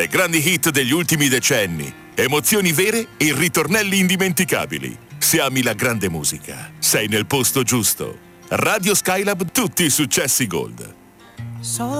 le grandi hit degli ultimi decenni, emozioni vere e ritornelli indimenticabili. Se ami la grande musica, sei nel posto giusto. Radio Skylab, tutti i successi Gold.